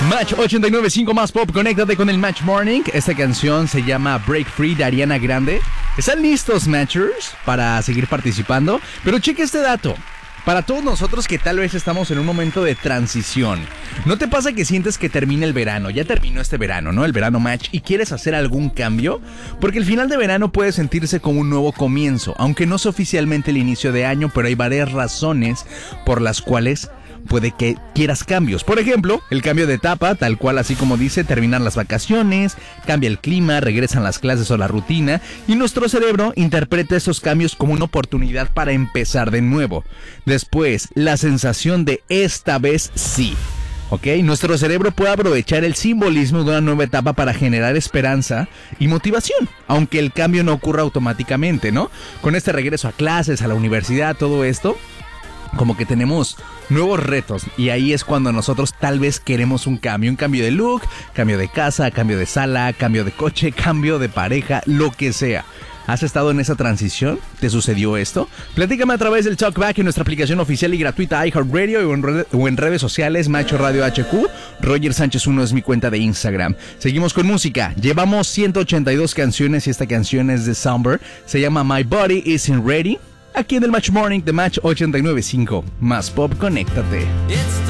Match 89.5 más pop, conéctate con el Match Morning. Esta canción se llama Break Free de Ariana Grande. ¿Están listos, Matchers, para seguir participando? Pero cheque este dato. Para todos nosotros que tal vez estamos en un momento de transición, ¿no te pasa que sientes que termina el verano? Ya terminó este verano, ¿no? El verano Match, y quieres hacer algún cambio, porque el final de verano puede sentirse como un nuevo comienzo, aunque no es oficialmente el inicio de año, pero hay varias razones por las cuales puede que quieras cambios. Por ejemplo, el cambio de etapa, tal cual así como dice, terminan las vacaciones, cambia el clima, regresan las clases o la rutina, y nuestro cerebro interpreta esos cambios como una oportunidad para empezar de nuevo. Después, la sensación de esta vez sí. ¿Ok? Nuestro cerebro puede aprovechar el simbolismo de una nueva etapa para generar esperanza y motivación, aunque el cambio no ocurra automáticamente, ¿no? Con este regreso a clases, a la universidad, todo esto, como que tenemos nuevos retos, y ahí es cuando nosotros tal vez queremos un cambio de look, cambio de casa, cambio de sala, cambio de coche, cambio de pareja, lo que sea. ¿Has estado en esa transición? ¿Te sucedió esto? Platícame a través del Talkback en nuestra aplicación oficial y gratuita iHeartRadio o en redes sociales Macho Radio HQ. Roger Sánchez 1 es mi cuenta de Instagram. Seguimos con música. Llevamos 182 canciones y esta canción es de Somber. Se llama My Body Isn't Ready. Aquí en el Match Morning de Match 89.5. Más pop, conéctate.